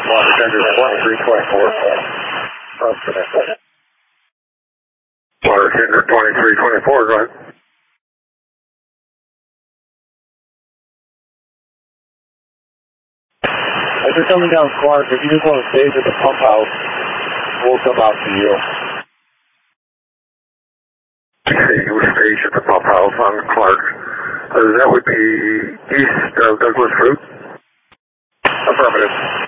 Water tender 2324. Okay. Water tender 2324, go ahead. As you're coming down Clark, if you just want to stage at the pump house, we'll come out to you. Okay, we'll stage at the pump house on Clark. That would be east of Douglas Route? Affirmative.